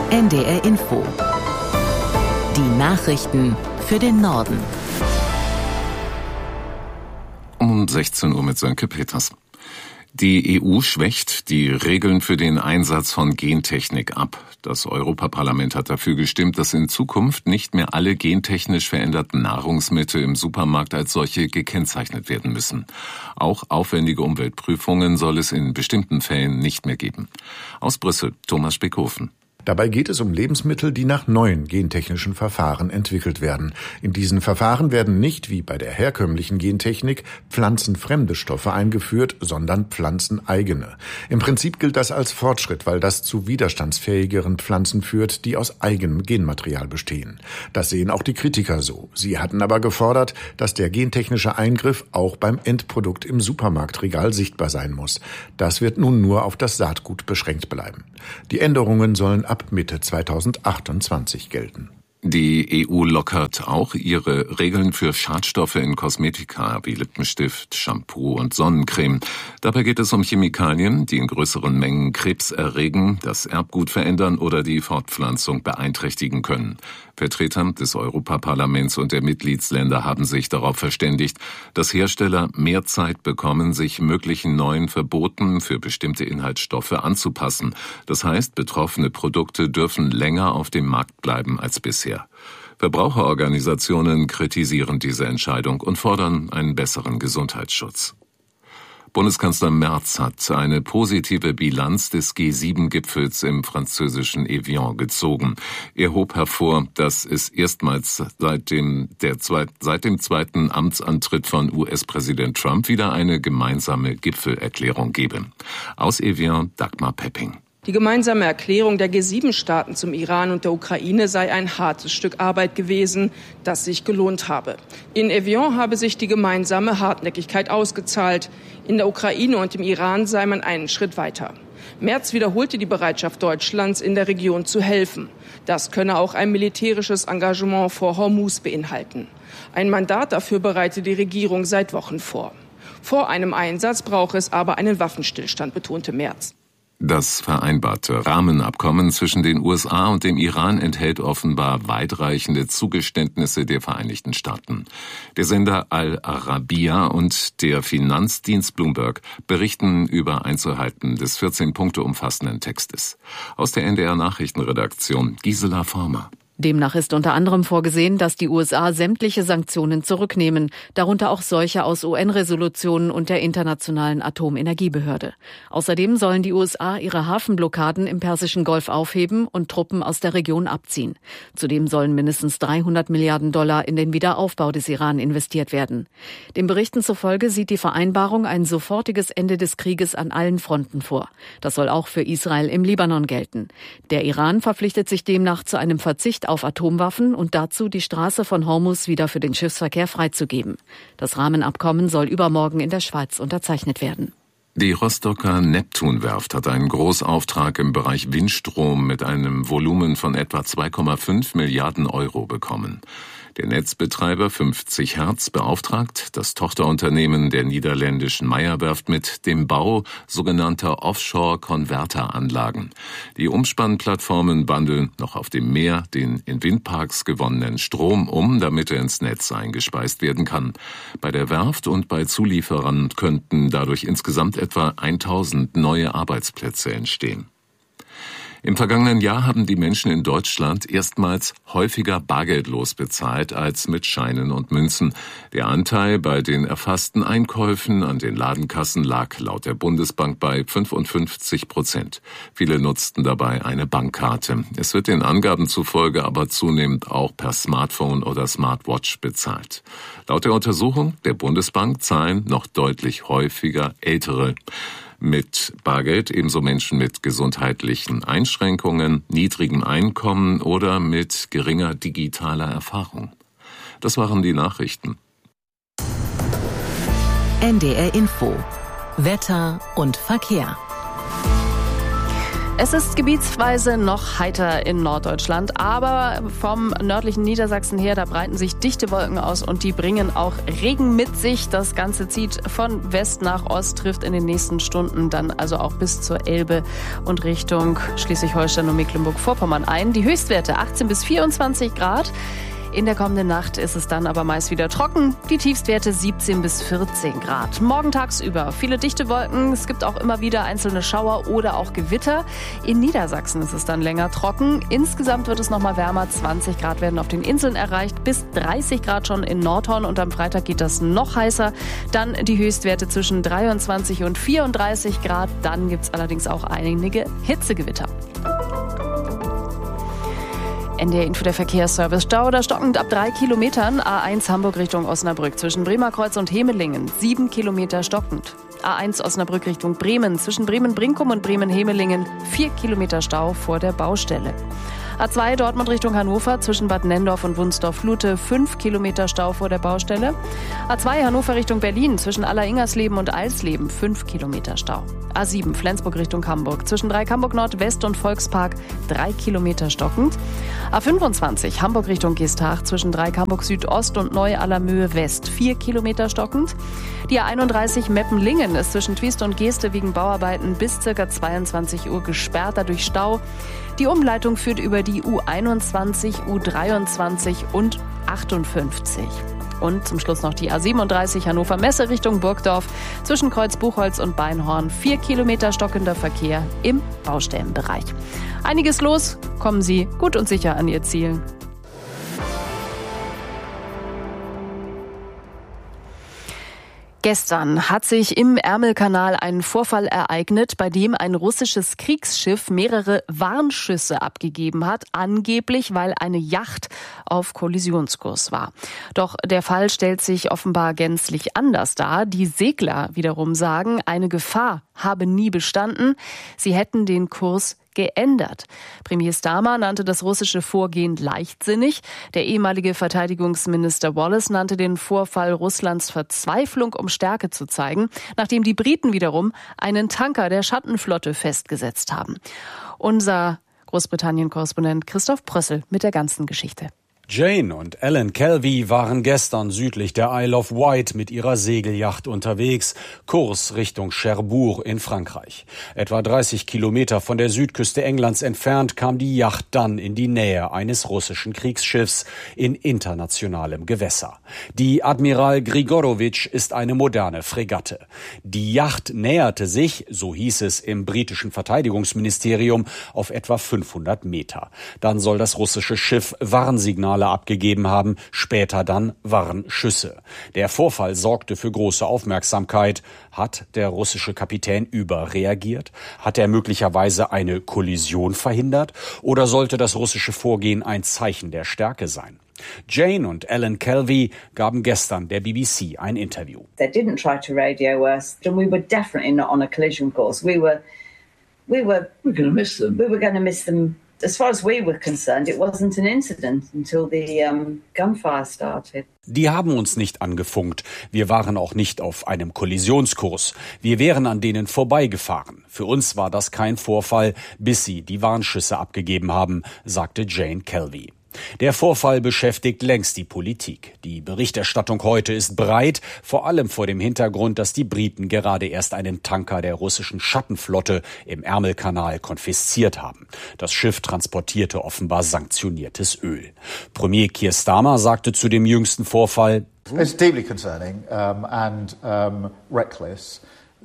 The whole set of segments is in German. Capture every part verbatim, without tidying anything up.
N D R Info. Die Nachrichten für den Norden. Um sechzehn Uhr mit Sönke Peters. Die E U schwächt die Regeln für den Einsatz von Gentechnik ab. Das Europaparlament hat dafür gestimmt, dass in Zukunft nicht mehr alle gentechnisch veränderten Nahrungsmittel im Supermarkt als solche gekennzeichnet werden müssen. Auch aufwendige Umweltprüfungen soll es in bestimmten Fällen nicht mehr geben. Aus Brüssel, Thomas Speckhofen. Dabei geht es um Lebensmittel, die nach neuen gentechnischen Verfahren entwickelt werden. In diesen Verfahren werden nicht, wie bei der herkömmlichen Gentechnik, pflanzenfremde Stoffe eingeführt, sondern pflanzeneigene. Im Prinzip gilt das als Fortschritt, weil das zu widerstandsfähigeren Pflanzen führt, die aus eigenem Genmaterial bestehen. Das sehen auch die Kritiker so. Sie hatten aber gefordert, dass der gentechnische Eingriff auch beim Endprodukt im Supermarktregal sichtbar sein muss. Das wird nun nur auf das Saatgut beschränkt bleiben. Die Änderungen sollen ab Mitte zweitausendachtundzwanzig gelten. Die E U lockert auch ihre Regeln für Schadstoffe in Kosmetika wie Lippenstift, Shampoo und Sonnencreme. Dabei geht es um Chemikalien, die in größeren Mengen Krebs erregen, das Erbgut verändern oder die Fortpflanzung beeinträchtigen können. Vertreter des Europaparlaments und der Mitgliedsländer haben sich darauf verständigt, dass Hersteller mehr Zeit bekommen, sich möglichen neuen Verboten für bestimmte Inhaltsstoffe anzupassen. Das heißt, betroffene Produkte dürfen länger auf dem Markt bleiben als bisher. Verbraucherorganisationen kritisieren diese Entscheidung und fordern einen besseren Gesundheitsschutz. Bundeskanzler Merz hat eine positive Bilanz des G sieben Gipfels im französischen Evian gezogen. Er hob hervor, dass es erstmals seit dem, der zweit, seit dem zweiten Amtsantritt von U S-Präsident Trump wieder eine gemeinsame Gipfelerklärung gebe. Aus Evian, Dagmar Pepping. Die gemeinsame Erklärung der G sieben Staaten zum Iran und der Ukraine sei ein hartes Stück Arbeit gewesen, das sich gelohnt habe. In Evian habe sich die gemeinsame Hartnäckigkeit ausgezahlt. In der Ukraine und im Iran sei man einen Schritt weiter. Merz wiederholte die Bereitschaft Deutschlands, in der Region zu helfen. Das könne auch ein militärisches Engagement vor Hormuz beinhalten. Ein Mandat dafür bereite die Regierung seit Wochen vor. Vor einem Einsatz brauche es aber einen Waffenstillstand, betonte Merz. Das vereinbarte Rahmenabkommen zwischen den U S A und dem Iran enthält offenbar weitreichende Zugeständnisse der Vereinigten Staaten. Der Sender Al Arabiya und der Finanzdienst Bloomberg berichten über Einzelheiten des vierzehn Punkte umfassenden Textes. Aus der N D R-Nachrichtenredaktion Gisela Former. Demnach ist unter anderem vorgesehen, dass die U S A sämtliche Sanktionen zurücknehmen, darunter auch solche aus U N-Resolutionen und der Internationalen Atomenergiebehörde. Außerdem sollen die U S A ihre Hafenblockaden im Persischen Golf aufheben und Truppen aus der Region abziehen. Zudem sollen mindestens dreihundert Milliarden Dollar in den Wiederaufbau des Iran investiert werden. Den Berichten zufolge sieht die Vereinbarung ein sofortiges Ende des Krieges an allen Fronten vor. Das soll auch für Israel im Libanon gelten. Der Iran verpflichtet sich demnach zu einem Verzicht auf Atomwaffen und dazu, die Straße von Hormuz wieder für den Schiffsverkehr freizugeben. Das Rahmenabkommen soll übermorgen in der Schweiz unterzeichnet werden. Die Rostocker Neptunwerft hat einen Großauftrag im Bereich Windstrom mit einem Volumen von etwa zwei Komma fünf Milliarden Euro bekommen. Der Netzbetreiber fünfzig Hertz beauftragt das Tochterunternehmen der niederländischen Meyer-Werft mit dem Bau sogenannter Offshore-Konverteranlagen. Die Umspannplattformen wandeln noch auf dem Meer den in Windparks gewonnenen Strom um, damit er ins Netz eingespeist werden kann. Bei der Werft und bei Zulieferern könnten dadurch insgesamt etwa tausend neue Arbeitsplätze entstehen. Im vergangenen Jahr haben die Menschen in Deutschland erstmals häufiger bargeldlos bezahlt als mit Scheinen und Münzen. Der Anteil bei den erfassten Einkäufen an den Ladenkassen lag laut der Bundesbank bei fünfundfünfzig Prozent. Viele nutzten dabei eine Bankkarte. Es wird den Angaben zufolge aber zunehmend auch per Smartphone oder Smartwatch bezahlt. Laut der Untersuchung der Bundesbank zahlen noch deutlich häufiger Ältere mit Bargeld, ebenso Menschen mit gesundheitlichen Einschränkungen, niedrigem Einkommen oder mit geringer digitaler Erfahrung. Das waren die Nachrichten. N D R Info. Wetter und Verkehr. Es ist gebietsweise noch heiter in Norddeutschland, aber vom nördlichen Niedersachsen her, da breiten sich dichte Wolken aus und die bringen auch Regen mit sich. Das Ganze zieht von West nach Ost, trifft in den nächsten Stunden dann also auch bis zur Elbe und Richtung Schleswig-Holstein und Mecklenburg-Vorpommern ein. Die Höchstwerte achtzehn bis vierundzwanzig Grad. In der kommenden Nacht ist es dann aber meist wieder trocken. Die Tiefstwerte siebzehn bis vierzehn Grad. Morgen tagsüber viele dichte Wolken. Es gibt auch immer wieder einzelne Schauer oder auch Gewitter. In Niedersachsen ist es dann länger trocken. Insgesamt wird es noch mal wärmer. zwanzig Grad werden auf den Inseln erreicht. Bis dreißig Grad schon in Nordhorn. Und am Freitag geht das noch heißer. Dann die Höchstwerte zwischen dreiundzwanzig und vierunddreißig Grad. Dann gibt es allerdings auch einige Hitzegewitter. N D R-Info der Verkehrsservice. Stau oder stockend ab drei Kilometern. A eins Hamburg Richtung Osnabrück zwischen Bremerkreuz und Hemelingen. Sieben Kilometer stockend. A eins Osnabrück Richtung Bremen zwischen Bremen-Brinkum und Bremen-Hemelingen. Vier Kilometer Stau vor der Baustelle. A zwei Dortmund Richtung Hannover zwischen Bad Nenndorf und Wunsdorf-Lute. Fünf Kilometer Stau vor der Baustelle. A zwei Hannover Richtung Berlin zwischen Aller-Ingersleben und Eisleben. Fünf Kilometer Stau. A sieben Flensburg Richtung Hamburg zwischen Dreieck-Hamburg Nord-West und Volkspark. Drei Kilometer stockend. A fünfundzwanzig Hamburg Richtung Geesthacht zwischen Dreieck-Hamburg Südost und Neu-Allermöhe West. Vier Kilometer stockend. Die A einunddreißig Meppen-Lingen ist zwischen Twiest und Geeste wegen Bauarbeiten bis ca. zweiundzwanzig Uhr gesperrt, dadurch Stau. Die Umleitung führt über die U einundzwanzig, U dreiundzwanzig und achtundfünfzig. Und zum Schluss noch die A siebenunddreißig Hannover Messe Richtung Burgdorf zwischen Kreuz Buchholz und Beinhorn. Vier Kilometer stockender Verkehr im Baustellenbereich. Einiges los, kommen Sie gut und sicher an Ihr Ziel. Gestern hat sich im Ärmelkanal ein Vorfall ereignet, bei dem ein russisches Kriegsschiff mehrere Warnschüsse abgegeben hat, angeblich weil eine Yacht auf Kollisionskurs war. Doch der Fall stellt sich offenbar gänzlich anders dar. Die Segler wiederum sagen, eine Gefahr habe nie bestanden. Sie hätten den Kurs geändert. Premier Starmer nannte das russische Vorgehen leichtsinnig. Der ehemalige Verteidigungsminister Wallace nannte den Vorfall Russlands Verzweiflung, um Stärke zu zeigen, nachdem die Briten wiederum einen Tanker der Schattenflotte festgesetzt haben. Unser Großbritannien-Korrespondent Christoph Prössel mit der ganzen Geschichte. Jane und Alan Kelvey waren gestern südlich der Isle of Wight mit ihrer Segelyacht unterwegs, Kurs Richtung Cherbourg in Frankreich. Etwa dreißig Kilometer von der Südküste Englands entfernt kam die Yacht dann in die Nähe eines russischen Kriegsschiffs in internationalem Gewässer. Die Admiral Grigorowitsch ist eine moderne Fregatte. Die Yacht näherte sich, so hieß es im britischen Verteidigungsministerium, auf etwa fünfhundert Meter. Dann soll das russische Schiff Warnsignale abgegeben haben, später dann Warnschüsse. Der Vorfall sorgte für große Aufmerksamkeit. Hat der russische Kapitän überreagiert? Hat er möglicherweise eine Kollision verhindert? Oder sollte das russische Vorgehen ein Zeichen der Stärke sein? Jane und Alan Kelvey gaben gestern der B B C ein Interview. They didn't try to radio us, and we were definitely not on a collision course. We were, we were, we're going to miss them. We were going to miss them. As far as we were concerned, it wasn't an incident until the um, gunfire started. Die haben uns nicht angefunkt. Wir waren auch nicht auf einem Kollisionskurs. Wir wären an denen vorbeigefahren. Für uns war das kein Vorfall, bis sie die Warnschüsse abgegeben haben, sagte Jane Kelvey. Der Vorfall beschäftigt längst die Politik. Die Berichterstattung heute ist breit, vor allem vor dem Hintergrund, dass die Briten gerade erst einen Tanker der russischen Schattenflotte im Ärmelkanal konfisziert haben. Das Schiff transportierte offenbar sanktioniertes Öl. Premier Keir Starmer sagte zu dem jüngsten Vorfall: It's deeply concerning um, and um, reckless.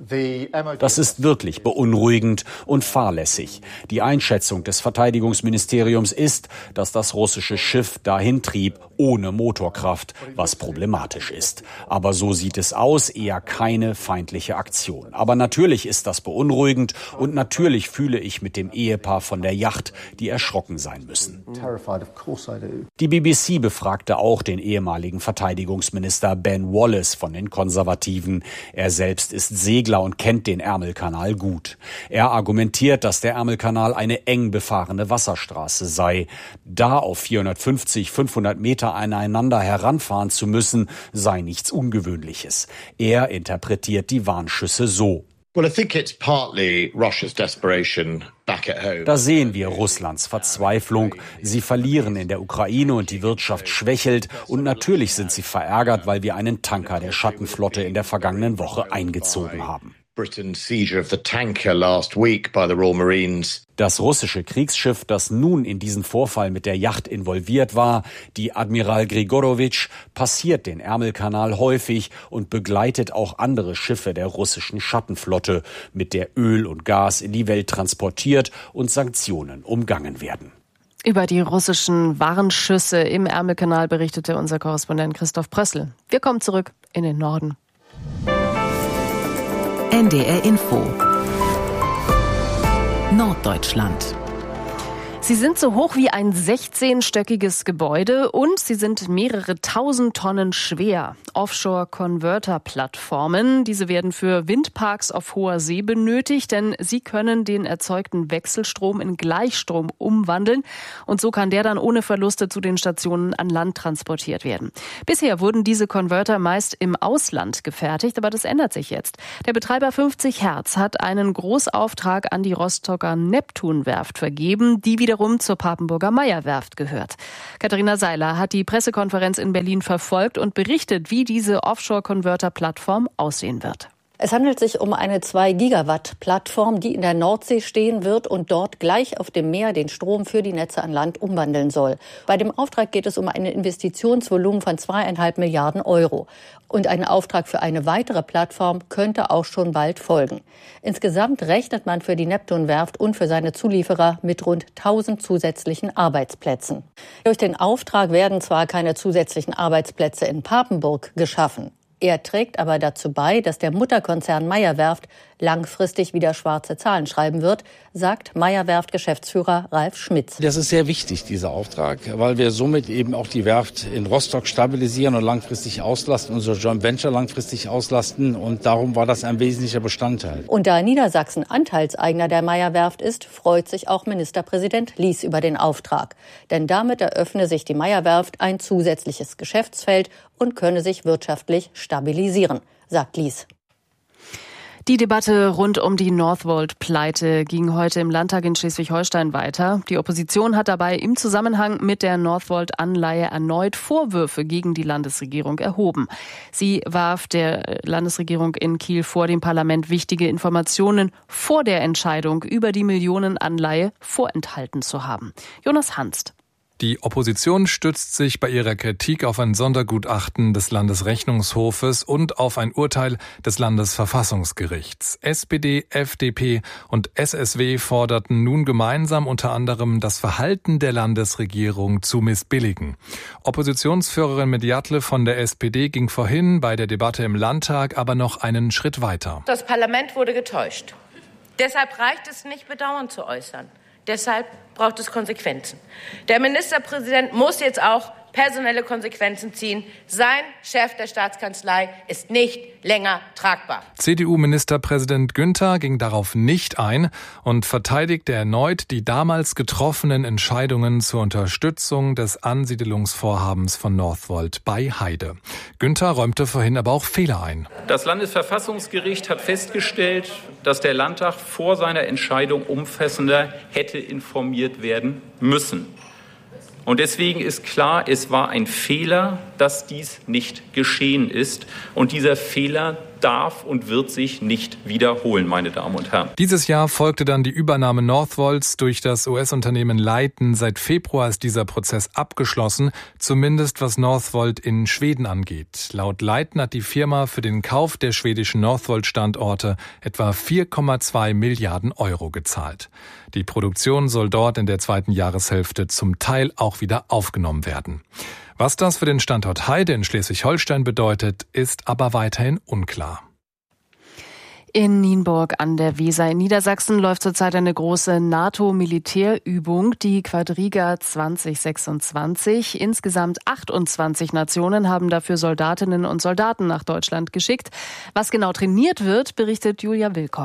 Das ist wirklich beunruhigend und fahrlässig. Die Einschätzung des Verteidigungsministeriums ist, dass das russische Schiff dahin trieb, ohne Motorkraft, was problematisch ist. Aber so sieht es aus, eher keine feindliche Aktion. Aber natürlich ist das beunruhigend und natürlich fühle ich mit dem Ehepaar von der Yacht, die erschrocken sein müssen. Die B B C befragte auch den ehemaligen Verteidigungsminister Ben Wallace von den Konservativen. Er selbst ist Segler und kennt den Ärmelkanal gut. Er argumentiert, dass der Ärmelkanal eine eng befahrene Wasserstraße sei. Da auf vierhundertfünfzig, fünfhundert Meter aneinander heranfahren zu müssen, sei nichts Ungewöhnliches. Er interpretiert die Warnschüsse so: Da sehen wir Russlands Verzweiflung. Sie verlieren in der Ukraine und die Wirtschaft schwächelt. Und natürlich sind sie verärgert, weil wir einen Tanker der Schattenflotte in der vergangenen Woche eingezogen haben. Das russische Kriegsschiff, das nun in diesen Vorfall mit der Yacht involviert war, die Admiral Grigorowitsch, passiert den Ärmelkanal häufig und begleitet auch andere Schiffe der russischen Schattenflotte, mit der Öl und Gas in die Welt transportiert und Sanktionen umgangen werden. Über die russischen Warnschüsse im Ärmelkanal berichtete unser Korrespondent Christoph Prössl. Wir kommen zurück in den Norden. N D R Info Norddeutschland. Sie sind so hoch wie ein sechzehnstöckiges Gebäude und sie sind mehrere tausend Tonnen schwer. Offshore-Converter-Plattformen, diese werden für Windparks auf hoher See benötigt, denn sie können den erzeugten Wechselstrom in Gleichstrom umwandeln und so kann der dann ohne Verluste zu den Stationen an Land transportiert werden. Bisher wurden diese Converter meist im Ausland gefertigt, aber das ändert sich jetzt. Der Betreiber fünfzig Hertz hat einen Großauftrag an die Rostocker Neptun-Werft vergeben, die wieder zur Papenburger Meyer-Werft gehört. Katharina Seiler hat die Pressekonferenz in Berlin verfolgt und berichtet, wie diese Offshore-Converter-Plattform aussehen wird. Es handelt sich um eine zwei Gigawatt Plattform, die in der Nordsee stehen wird und dort gleich auf dem Meer den Strom für die Netze an Land umwandeln soll. Bei dem Auftrag geht es um ein Investitionsvolumen von zweieinhalb Milliarden Euro. Und ein Auftrag für eine weitere Plattform könnte auch schon bald folgen. Insgesamt rechnet man für die Neptun-Werft und für seine Zulieferer mit rund tausend zusätzlichen Arbeitsplätzen. Durch den Auftrag werden zwar keine zusätzlichen Arbeitsplätze in Papenburg geschaffen. Er trägt aber dazu bei, dass der Mutterkonzern Meyer-Werft langfristig wieder schwarze Zahlen schreiben wird, sagt Meyer-Werft-Geschäftsführer Ralf Schmitz. Das ist sehr wichtig, dieser Auftrag, weil wir somit eben auch die Werft in Rostock stabilisieren und langfristig auslasten, unser Joint Venture langfristig auslasten. Und darum war das ein wesentlicher Bestandteil. Und da Niedersachsen Anteilseigner der Meyer-Werft ist, freut sich auch Ministerpräsident Lies über den Auftrag. Denn damit eröffne sich die Meyer-Werft ein zusätzliches Geschäftsfeld und könne sich wirtschaftlich stabilisieren, sagt Lies. Die Debatte rund um die Northvolt-Pleite ging heute im Landtag in Schleswig-Holstein weiter. Die Opposition hat dabei im Zusammenhang mit der Northvolt-Anleihe erneut Vorwürfe gegen die Landesregierung erhoben. Sie warf der Landesregierung in Kiel vor, dem Parlament wichtige Informationen vor der Entscheidung über die Millionenanleihe vorenthalten zu haben. Jonas Hanst. Die Opposition stützt sich bei ihrer Kritik auf ein Sondergutachten des Landesrechnungshofes und auf ein Urteil des Landesverfassungsgerichts. S P D, F D P und S S W forderten nun gemeinsam unter anderem, das Verhalten der Landesregierung zu missbilligen. Oppositionsführerin Mediatle von der S P D ging vorhin bei der Debatte im Landtag aber noch einen Schritt weiter. Das Parlament wurde getäuscht. Deshalb reicht es nicht, Bedauern zu äußern. Deshalb braucht es Konsequenzen. Der Ministerpräsident muss jetzt auch personelle Konsequenzen ziehen. Sein Chef der Staatskanzlei ist nicht länger tragbar. C D U-Ministerpräsident Günther ging darauf nicht ein und verteidigte erneut die damals getroffenen Entscheidungen zur Unterstützung des Ansiedelungsvorhabens von Northvolt bei Heide. Günther räumte vorhin aber auch Fehler ein. Das Landesverfassungsgericht hat festgestellt, dass der Landtag vor seiner Entscheidung umfassender hätte informiert werden müssen. Und deswegen ist klar, es war ein Fehler, dass dies nicht geschehen ist. Und dieser Fehler darf und wird sich nicht wiederholen, meine Damen und Herren. Dieses Jahr folgte dann die Übernahme Northvolts durch das U S-Unternehmen Leighton. Seit Februar ist dieser Prozess abgeschlossen, zumindest was Northvolt in Schweden angeht. Laut Leighton hat die Firma für den Kauf der schwedischen Northvolt-Standorte etwa vier Komma zwei Milliarden Euro gezahlt. Die Produktion soll dort in der zweiten Jahreshälfte zum Teil auch wieder aufgenommen werden. Was das für den Standort Heide in Schleswig-Holstein bedeutet, ist aber weiterhin unklar. In Nienburg an der Weser in Niedersachsen läuft zurzeit eine große NATO-Militärübung, die Quadriga zwanzig sechsundzwanzig. Insgesamt achtundzwanzig Nationen haben dafür Soldatinnen und Soldaten nach Deutschland geschickt. Was genau trainiert wird, berichtet Julia Willkomm.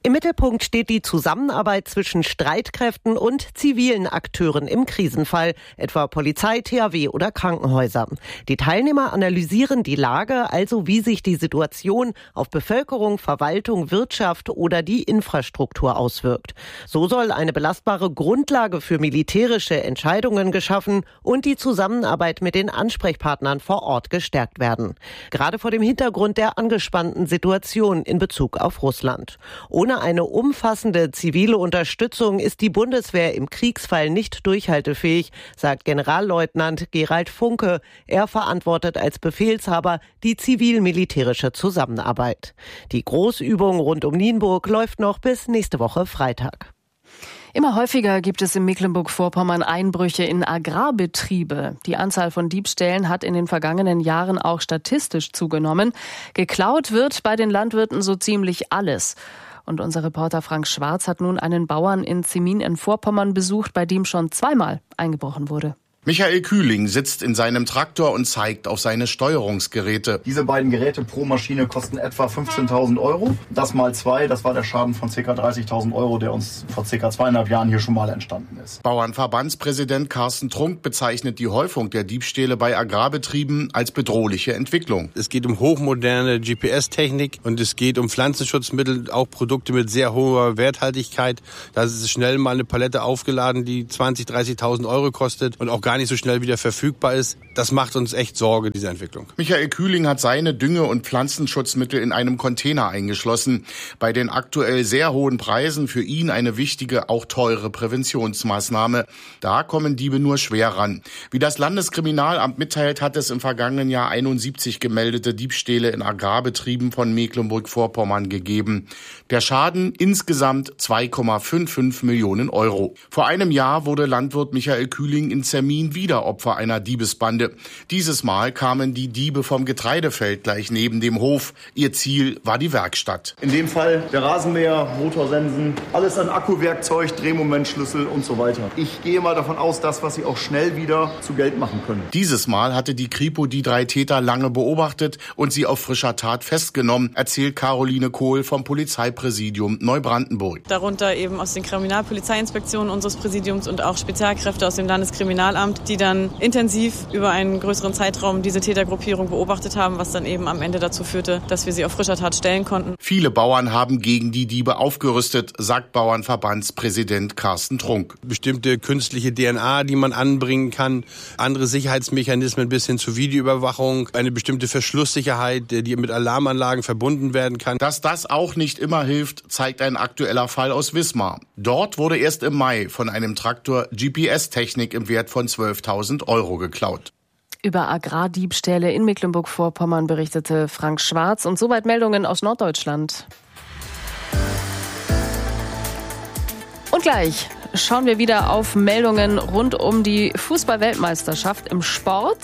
Im Mittelpunkt steht die Zusammenarbeit zwischen Streitkräften und zivilen Akteuren im Krisenfall, etwa Polizei, T H W oder Krankenhäuser. Die Teilnehmer analysieren die Lage, also wie sich die Situation auf Bevölkerung, Verwaltung, Wirtschaft oder die Infrastruktur auswirkt. So soll eine belastbare Grundlage für militärische Entscheidungen geschaffen und die Zusammenarbeit mit den Ansprechpartnern vor Ort gestärkt werden. Gerade vor dem Hintergrund der angespannten Situation in Bezug auf Russland. Ohne eine umfassende zivile Unterstützung ist die Bundeswehr im Kriegsfall nicht durchhaltefähig, sagt Generalleutnant Gerald Funke. Er verantwortet als Befehlshaber die zivil-militärische Zusammenarbeit. Die Großübung rund um Nienburg läuft noch bis nächste Woche Freitag. Immer häufiger gibt es in Mecklenburg-Vorpommern Einbrüche in Agrarbetriebe. Die Anzahl von Diebstählen hat in den vergangenen Jahren auch statistisch zugenommen. Geklaut wird bei den Landwirten so ziemlich alles. Und unser Reporter Frank Schwarz hat nun einen Bauern in Zemin in Vorpommern besucht, bei dem schon zweimal eingebrochen wurde. Michael Kühling sitzt in seinem Traktor und zeigt auf seine Steuerungsgeräte. Diese beiden Geräte pro Maschine kosten etwa fünfzehntausend Euro. Das mal zwei, das war der Schaden von ca. dreißigtausend Euro, der uns vor ca. zweieinhalb Jahren hier schon mal entstanden ist. Bauernverbandspräsident Carsten Trunk bezeichnet die Häufung der Diebstähle bei Agrarbetrieben als bedrohliche Entwicklung. Es geht um hochmoderne G P S-Technik und es geht um Pflanzenschutzmittel, auch Produkte mit sehr hoher Werthaltigkeit. Da ist schnell mal eine Palette aufgeladen, die zwanzigtausend, dreißigtausend Euro kostet und auch gar nicht so schnell wieder verfügbar ist. Das macht uns echt Sorge, diese Entwicklung. Michael Kühling hat seine Dünge- und Pflanzenschutzmittel in einem Container eingeschlossen. Bei den aktuell sehr hohen Preisen für ihn eine wichtige, auch teure Präventionsmaßnahme. Da kommen Diebe nur schwer ran. Wie das Landeskriminalamt mitteilt, hat es im vergangenen Jahr einundsiebzig gemeldete Diebstähle in Agrarbetrieben von Mecklenburg-Vorpommern gegeben. Der Schaden insgesamt zwei Komma fünfundfünfzig Millionen Euro. Vor einem Jahr wurde Landwirt Michael Kühling in Zemin wieder Opfer einer Diebesbande. Dieses Mal kamen die Diebe vom Getreidefeld gleich neben dem Hof. Ihr Ziel war die Werkstatt. In dem Fall der Rasenmäher, Motorsensen, alles an Akkuwerkzeug, Drehmomentschlüssel und so weiter. Ich gehe mal davon aus, das, was sie auch schnell wieder zu Geld machen können. Dieses Mal hatte die Kripo die drei Täter lange beobachtet und sie auf frischer Tat festgenommen, erzählt Caroline Kohl vom Polizeipräsidium Neubrandenburg. Darunter eben aus den Kriminalpolizeiinspektionen unseres Präsidiums und auch Spezialkräfte aus dem Landeskriminalamt, die dann intensiv über einen größeren Zeitraum diese Tätergruppierung beobachtet haben, was dann eben am Ende dazu führte, dass wir sie auf frischer Tat stellen konnten. Viele Bauern haben gegen die Diebe aufgerüstet, sagt Bauernverbandspräsident Carsten Trunk. Bestimmte künstliche D N A, die man anbringen kann, andere Sicherheitsmechanismen bis hin zur Videoüberwachung, eine bestimmte Verschlusssicherheit, die mit Alarmanlagen verbunden werden kann. Dass das auch nicht immer hilft, zeigt ein aktueller Fall aus Wismar. Dort wurde erst im Mai von einem Traktor G P S-Technik im Wert von zwölftausend Euro geklaut. Über Agrardiebstähle in Mecklenburg-Vorpommern berichtete Frank Schwarz. Und soweit Meldungen aus Norddeutschland. Und gleich schauen wir wieder auf Meldungen rund um die Fußball-Weltmeisterschaft im Sport.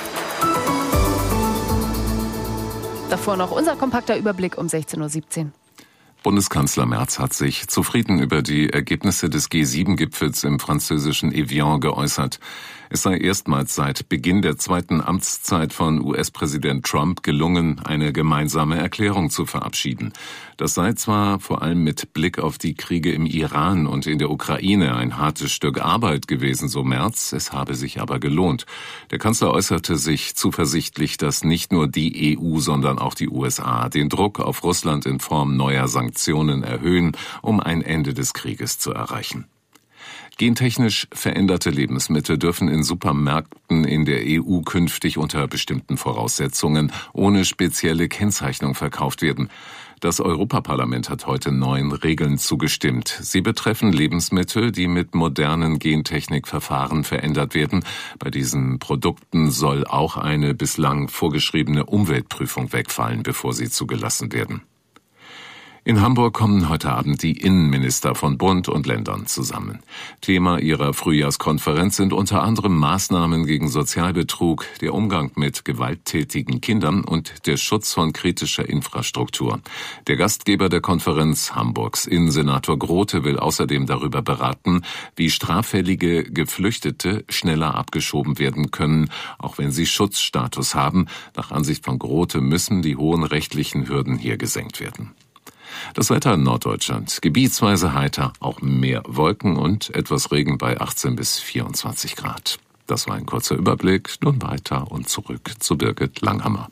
Davor noch unser kompakter Überblick um sechzehn Uhr siebzehn. Bundeskanzler Merz hat sich zufrieden über die Ergebnisse des G sieben Gipfels im französischen Evian geäußert. Es sei erstmals seit Beginn der zweiten Amtszeit von U S-Präsident Trump gelungen, eine gemeinsame Erklärung zu verabschieden. Das sei zwar vor allem mit Blick auf die Kriege im Iran und in der Ukraine ein hartes Stück Arbeit gewesen, so Merz, es habe sich aber gelohnt. Der Kanzler äußerte sich zuversichtlich, dass nicht nur die E U, sondern auch die U S A den Druck auf Russland in Form neuer Sanktionen erhöhen, um ein Ende des Krieges zu erreichen. Gentechnisch veränderte Lebensmittel dürfen in Supermärkten in der E U künftig unter bestimmten Voraussetzungen ohne spezielle Kennzeichnung verkauft werden. Das Europaparlament hat heute neuen Regeln zugestimmt. Sie betreffen Lebensmittel, die mit modernen Gentechnikverfahren verändert werden. Bei diesen Produkten soll auch eine bislang vorgeschriebene Umweltprüfung wegfallen, bevor sie zugelassen werden. In Hamburg kommen heute Abend die Innenminister von Bund und Ländern zusammen. Thema ihrer Frühjahrskonferenz sind unter anderem Maßnahmen gegen Sozialbetrug, der Umgang mit gewalttätigen Kindern und der Schutz von kritischer Infrastruktur. Der Gastgeber der Konferenz, Hamburgs Innensenator Grote, will außerdem darüber beraten, wie straffällige Geflüchtete schneller abgeschoben werden können, auch wenn sie Schutzstatus haben. Nach Ansicht von Grote müssen die hohen rechtlichen Hürden hier gesenkt werden. Das Wetter in Norddeutschland. Gebietsweise heiter, auch mehr Wolken und etwas Regen bei achtzehn bis vierundzwanzig Grad. Das war ein kurzer Überblick. Nun weiter und zurück zu Birgit Langhammer.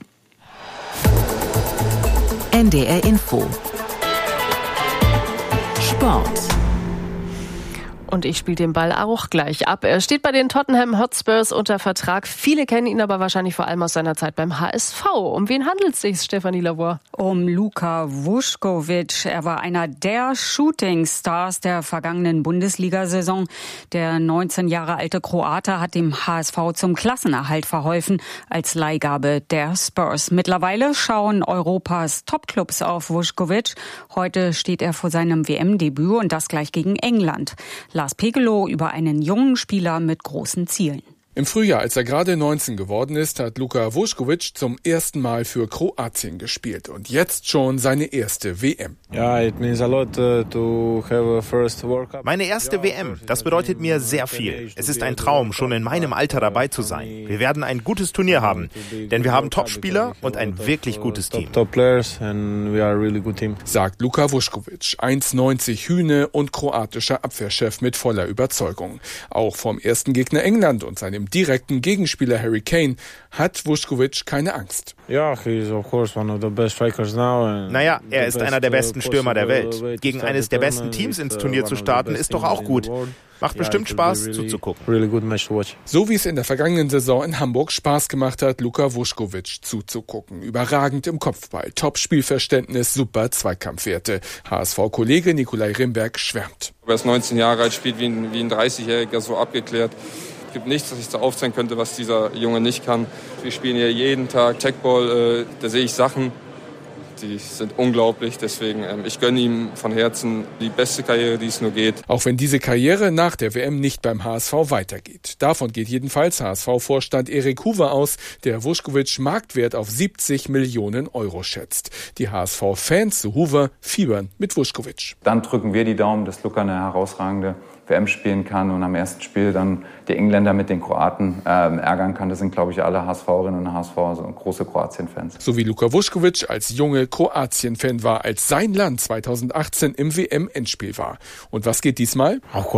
N D R Info. Sport. Und ich spiele den Ball auch gleich ab. Er steht bei den Tottenham Hotspurs unter Vertrag. Viele kennen ihn aber wahrscheinlich vor allem aus seiner Zeit beim H S V. Um wen handelt es sich, Stefanie Lavoie? Um Luka Vuskovic. Er war einer der Shooting-Stars der vergangenen Bundesliga-Saison. Der neunzehn Jahre alte Kroate hat dem H S V zum Klassenerhalt verholfen als Leihgabe der Spurs. Mittlerweile schauen Europas Topclubs auf Vuskovic. Heute steht er vor seinem W M-Debüt und das gleich gegen England. Lars Pegelow über einen jungen Spieler mit großen Zielen. Im Frühjahr, als er gerade neunzehn geworden ist, hat Luka Vuskovic zum ersten Mal für Kroatien gespielt und jetzt schon seine erste W M. Meine erste W M, das bedeutet mir sehr viel. Es ist ein Traum, schon in meinem Alter dabei zu sein. Wir werden ein gutes Turnier haben, denn wir haben Topspieler und ein wirklich gutes Team. Sagt Luka Vuskovic, eins neunzig Hühne und kroatischer Abwehrchef mit voller Überzeugung. Auch vom ersten Gegner England und seinem direkten Gegenspieler Harry Kane hat Vuskovic keine Angst. Naja, er ist einer der besten Stürmer der Welt. Gegen eines der besten Teams ins Turnier zu starten, ist doch auch gut. Macht bestimmt Spaß zuzugucken. So wie es in der vergangenen Saison in Hamburg Spaß gemacht hat, Luka Vuskovic zuzugucken. Überragend im Kopfball, Top-Spielverständnis, super Zweikampfwerte. H S V-Kollege Nikolai Rimberg schwärmt. Er ist neunzehn Jahre alt, spielt wie ein, wie ein dreißigjähriger, so abgeklärt. Es gibt nichts, was ich so aufzählen könnte, was dieser Junge nicht kann. Wir spielen hier jeden Tag Techball, äh, da sehe ich Sachen, die sind unglaublich. Deswegen, ähm, ich gönne ihm von Herzen die beste Karriere, die es nur geht. Auch wenn diese Karriere nach der W M nicht beim H S V weitergeht. Davon geht jedenfalls H S V-Vorstand Erik Hoover aus, der Vuskovic Marktwert auf siebzig Millionen Euro schätzt. Die H S V-Fans, so Hoover, fiebern mit Vuskovic. Dann drücken wir die Daumen, dass Luka eine herausragende W M spielen kann und am ersten Spiel dann die Engländer mit den Kroaten äh, ärgern kann. Das sind, glaube ich, alle HSVerinnen und H S V, also große Kroatien-Fans. So wie Luka Vuskovic als junge Kroatien-Fan war, als sein Land zweitausendachtzehn im W M-Endspiel war. Und was geht diesmal?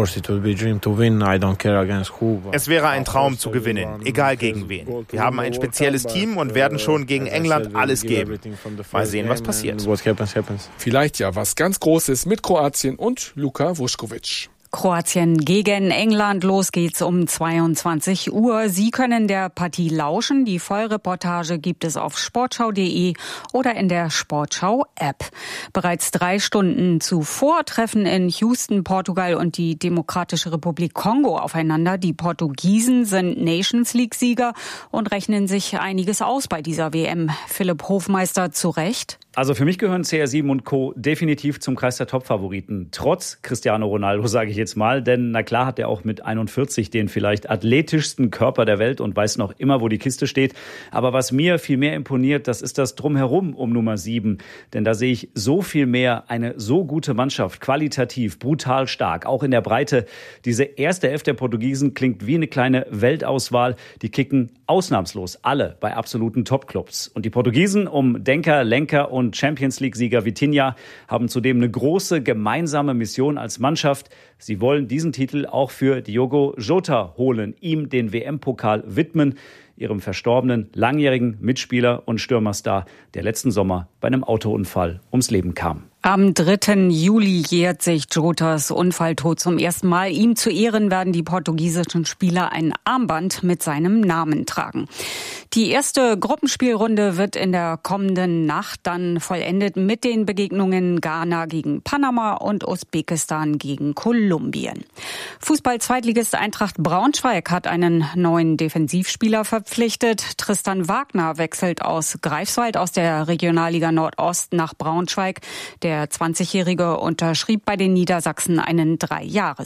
Es wäre ein Traum zu gewinnen, egal gegen ven. Wir haben ein spezielles Team und werden schon gegen England alles geben. Mal sehen, was passiert. Vielleicht ja was ganz Großes mit Kroatien und Luka Vuskovic. Kroatien gegen England. Los geht's um zweiundzwanzig Uhr. Sie können der Partie lauschen. Die Vollreportage gibt es auf sportschau punkt de oder in der Sportschau-App. Bereits drei Stunden zuvor treffen in Houston Portugal und die Demokratische Republik Kongo aufeinander. Die Portugiesen sind Nations League-Sieger und rechnen sich einiges aus bei dieser W M. Philipp Hofmeister, zu Recht? Also für mich gehören C R sieben und Co. definitiv zum Kreis der Top-Favoriten. Trotz Cristiano Ronaldo, sage ich jetzt mal. Denn na klar hat er auch mit einundvierzig den vielleicht athletischsten Körper der Welt und weiß noch immer, wo die Kiste steht. Aber was mir viel mehr imponiert, das ist das Drumherum um Nummer sieben. Denn da sehe ich so viel mehr, eine so gute Mannschaft, qualitativ, brutal stark, auch in der Breite. Diese erste Elf der Portugiesen klingt wie eine kleine Weltauswahl. Die kicken ausnahmslos alle bei absoluten Top-Clubs. Und die Portugiesen um Denker, Lenker und Champions League-Sieger Vitinha haben zudem eine große gemeinsame Mission als Mannschaft. Sie wollen diesen Titel auch für Diogo Jota holen, ihm den W M-Pokal widmen, ihrem verstorbenen langjährigen Mitspieler und Stürmerstar, der letzten Sommer bei einem Autounfall ums Leben kam. Am dritten Juli jährt sich Jotas Unfalltod zum ersten Mal. Ihm zu Ehren werden die portugiesischen Spieler ein Armband mit seinem Namen tragen. Die erste Gruppenspielrunde wird in der kommenden Nacht dann vollendet mit den Begegnungen Ghana gegen Panama und Usbekistan gegen Kolumbien. Fußball-Zweitligist Eintracht Braunschweig hat einen neuen Defensivspieler verpflichtet. Tristan Wagner wechselt aus Greifswald aus der Regionalliga Nordost nach Braunschweig. Der zwanzigjährige unterschrieb bei den Niedersachsen einen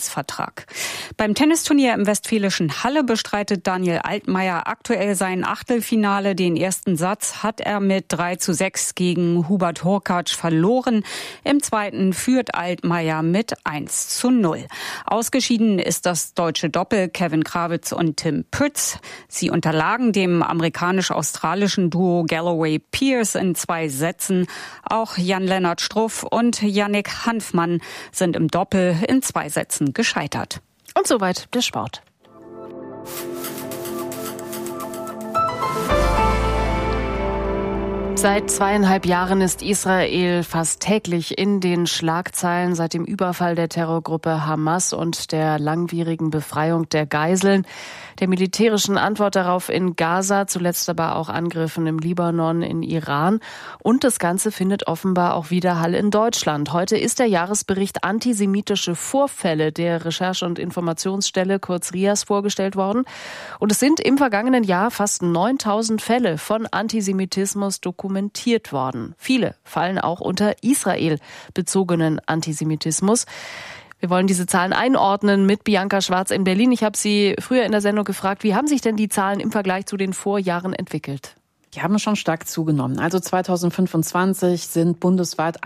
Dreijahresvertrag. Beim Tennisturnier im westfälischen Halle bestreitet Daniel Altmaier aktuell sein Achtelfinale Achtelfinale. Den ersten Satz hat er mit drei zu sechs gegen Hubert Hurkacz verloren. Im zweiten führt Altmaier mit eins zu null. Ausgeschieden ist das deutsche Doppel Kevin Krawitz und Tim Pütz. Sie unterlagen dem amerikanisch-australischen Duo Galloway Pierce in zwei Sätzen. Auch Jan-Lennart Struff und Yannick Hanfmann sind im Doppel in zwei Sätzen gescheitert. Und soweit der Sport. Seit zweieinhalb Jahren ist Israel fast täglich in den Schlagzeilen seit dem Überfall der Terrorgruppe Hamas und der langwierigen Befreiung der Geiseln, der militärischen Antwort darauf in Gaza, zuletzt aber auch Angriffen im Libanon, in Iran. Und das Ganze findet offenbar auch Widerhall in Deutschland. Heute ist der Jahresbericht Antisemitische Vorfälle der Recherche- und Informationsstelle, kurz R I A S, vorgestellt worden. Und es sind im vergangenen Jahr fast neuntausend Fälle von Antisemitismus dokumentiert worden. Viele fallen auch unter Israel bezogenen Antisemitismus. Wir wollen diese Zahlen einordnen mit Bianca Schwarz in Berlin. Ich habe Sie früher in der Sendung gefragt, wie haben sich denn die Zahlen im Vergleich zu den Vorjahren entwickelt? Die haben schon stark zugenommen. Also zweitausendfünfundzwanzig sind bundesweit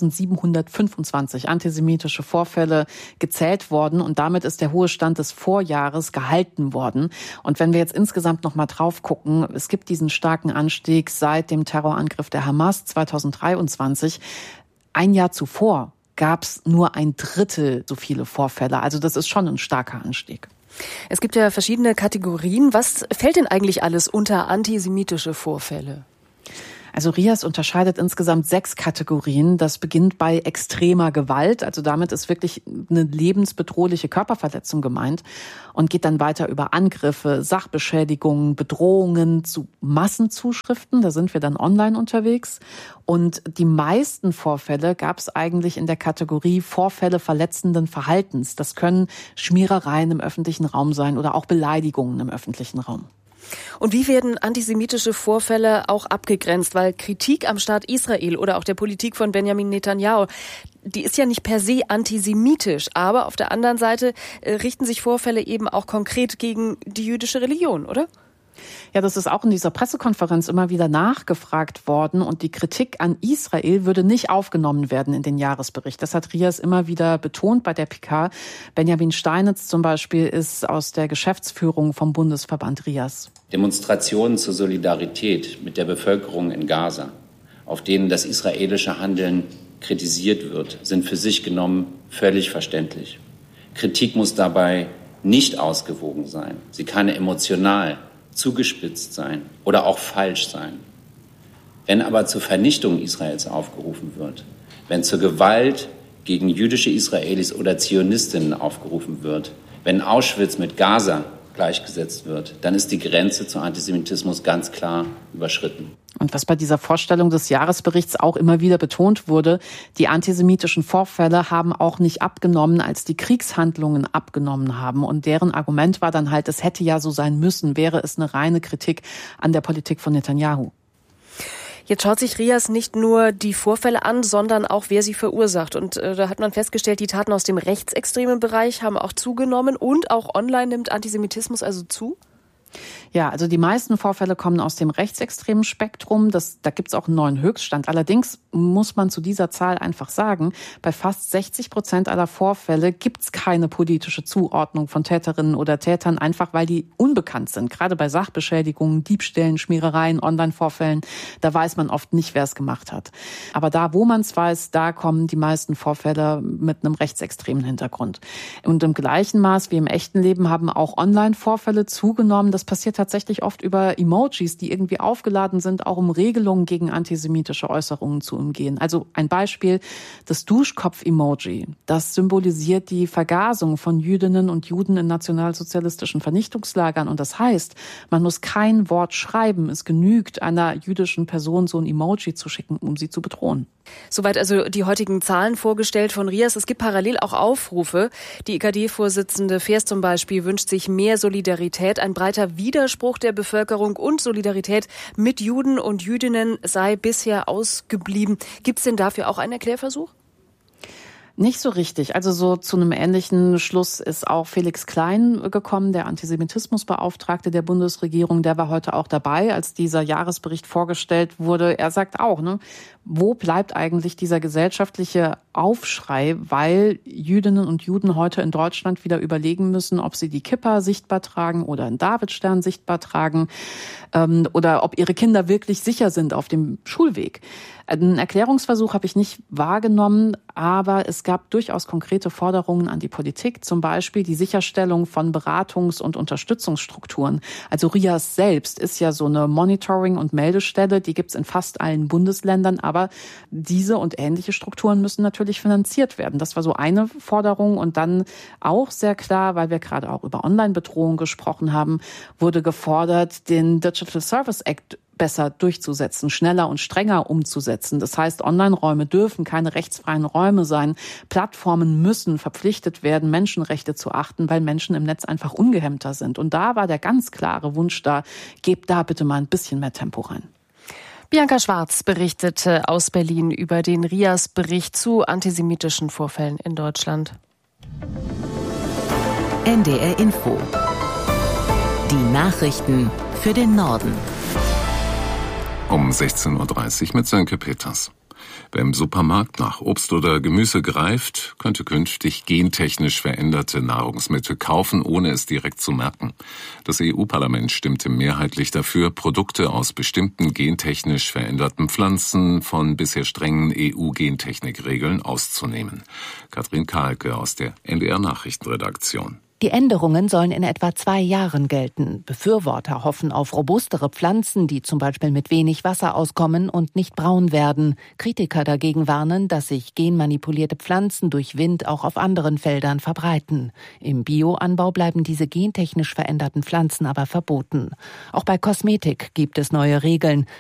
achttausendsiebenhundertfünfundzwanzig antisemitische Vorfälle gezählt worden und damit ist der hohe Stand des Vorjahres gehalten worden. Und wenn wir jetzt insgesamt noch mal drauf gucken, es gibt diesen starken Anstieg seit dem Terrorangriff der Hamas zweitausenddreiundzwanzig. Ein Jahr zuvor gab es nur ein Drittel so viele Vorfälle. Also das ist schon ein starker Anstieg. Es gibt ja verschiedene Kategorien. Was fällt denn eigentlich alles unter antisemitische Vorfälle? Also R I A S unterscheidet insgesamt sechs Kategorien. Das beginnt bei extremer Gewalt. Also damit ist wirklich eine lebensbedrohliche Körperverletzung gemeint und geht dann weiter über Angriffe, Sachbeschädigungen, Bedrohungen zu Massenzuschriften. Da sind wir dann online unterwegs. Und die meisten Vorfälle gab es eigentlich in der Kategorie Vorfälle verletzenden Verhaltens. Das können Schmierereien im öffentlichen Raum sein oder auch Beleidigungen im öffentlichen Raum. Und wie werden antisemitische Vorfälle auch abgegrenzt? Weil Kritik am Staat Israel oder auch der Politik von Benjamin Netanyahu, die ist ja nicht per se antisemitisch. Aber auf der anderen Seite äh, richten sich Vorfälle eben auch konkret gegen die jüdische Religion, oder? Ja, das ist auch in dieser Pressekonferenz immer wieder nachgefragt worden und die Kritik an Israel würde nicht aufgenommen werden in den Jahresbericht. Das hat R I A S immer wieder betont bei der P K. Benjamin Steinitz zum Beispiel ist aus der Geschäftsführung vom Bundesverband R I A S. Demonstrationen zur Solidarität mit der Bevölkerung in Gaza, auf denen das israelische Handeln kritisiert wird, sind für sich genommen völlig verständlich. Kritik muss dabei nicht ausgewogen sein. Sie kann emotional zugespitzt sein oder auch falsch sein. Wenn aber zur Vernichtung Israels aufgerufen wird, wenn zur Gewalt gegen jüdische Israelis oder Zionistinnen aufgerufen wird, wenn Auschwitz mit Gaza gleichgesetzt wird, dann ist die Grenze zu Antisemitismus ganz klar überschritten. Und was bei dieser Vorstellung des Jahresberichts auch immer wieder betont wurde, die antisemitischen Vorfälle haben auch nicht abgenommen, als die Kriegshandlungen abgenommen haben. Und deren Argument war dann halt, es hätte ja so sein müssen, wäre es eine reine Kritik an der Politik von Netanyahu. Jetzt schaut sich R I A S nicht nur die Vorfälle an, sondern auch, wer sie verursacht. Und äh, da hat man festgestellt, die Taten aus dem rechtsextremen Bereich haben auch zugenommen und auch online nimmt Antisemitismus also zu? Ja, also die meisten Vorfälle kommen aus dem rechtsextremen Spektrum. Das, da gibt's auch einen neuen Höchststand. Allerdings muss man zu dieser Zahl einfach sagen, bei fast sechzig Prozent aller Vorfälle gibt's keine politische Zuordnung von Täterinnen oder Tätern, einfach weil die unbekannt sind. Gerade bei Sachbeschädigungen, Diebstählen, Schmierereien, Online-Vorfällen, da weiß man oft nicht, wer es gemacht hat. Aber da, wo man es weiß, da kommen die meisten Vorfälle mit einem rechtsextremen Hintergrund. Und im gleichen Maß wie im echten Leben haben auch Online-Vorfälle zugenommen. Das passiert tatsächlich oft über Emojis, die irgendwie aufgeladen sind, auch um Regelungen gegen antisemitische Äußerungen zu umgehen. Also ein Beispiel, das Duschkopf-Emoji, das symbolisiert die Vergasung von Jüdinnen und Juden in nationalsozialistischen Vernichtungslagern. Und das heißt, man muss kein Wort schreiben. Es genügt, einer jüdischen Person so ein Emoji zu schicken, um sie zu bedrohen. Soweit also die heutigen Zahlen vorgestellt von R I A S. Es gibt parallel auch Aufrufe. Die I K D-Vorsitzende Feers zum Beispiel wünscht sich mehr Solidarität. Ein breiter Widerspruch der Bevölkerung und Solidarität mit Juden und Jüdinnen sei bisher ausgeblieben. Gibt es denn dafür auch einen Erklärversuch? Nicht so richtig. Also so zu einem ähnlichen Schluss ist auch Felix Klein gekommen, der Antisemitismusbeauftragte der Bundesregierung. Der war heute auch dabei, als dieser Jahresbericht vorgestellt wurde. Er sagt auch, ne, wo bleibt eigentlich dieser gesellschaftliche Aufschrei, weil Jüdinnen und Juden heute in Deutschland wieder überlegen müssen, ob sie die Kippa sichtbar tragen oder einen Davidstern sichtbar tragen ähm, oder ob ihre Kinder wirklich sicher sind auf dem Schulweg. Einen Erklärungsversuch habe ich nicht wahrgenommen, aber es gab durchaus konkrete Forderungen an die Politik, zum Beispiel die Sicherstellung von Beratungs- und Unterstützungsstrukturen. Also R I A S selbst ist ja so eine Monitoring- und Meldestelle, die gibt's in fast allen Bundesländern, aber diese und ähnliche Strukturen müssen natürlich finanziert werden. Das war so eine Forderung und dann auch sehr klar, weil wir gerade auch über Online-Bedrohung gesprochen haben, wurde gefordert, den Digital Service Act besser durchzusetzen, schneller und strenger umzusetzen. Das heißt, Online-Räume dürfen keine rechtsfreien Räume sein. Plattformen müssen verpflichtet werden, Menschenrechte zu achten, weil Menschen im Netz einfach ungehemmter sind. Und da war der ganz klare Wunsch da, gebt da bitte mal ein bisschen mehr Tempo rein. Bianca Schwarz berichtete aus Berlin über den R I A S-Bericht zu antisemitischen Vorfällen in Deutschland. N D R Info. Die Nachrichten für den Norden. Um sechzehn Uhr dreißig mit Sönke Peters. Wer im Supermarkt nach Obst oder Gemüse greift, könnte künftig gentechnisch veränderte Nahrungsmittel kaufen, ohne es direkt zu merken. Das E U-Parlament stimmte mehrheitlich dafür, Produkte aus bestimmten gentechnisch veränderten Pflanzen von bisher strengen E U-Gentechnikregeln auszunehmen. Katrin Kahlke aus der N D R-Nachrichtenredaktion. Die Änderungen sollen in etwa zwei Jahren gelten. Befürworter hoffen auf robustere Pflanzen, die zum Beispiel mit wenig Wasser auskommen und nicht braun werden. Kritiker dagegen warnen, dass sich genmanipulierte Pflanzen durch Wind auch auf anderen Feldern verbreiten. Im Bioanbau bleiben diese gentechnisch veränderten Pflanzen aber verboten. Auch bei Kosmetik gibt es neue Regeln.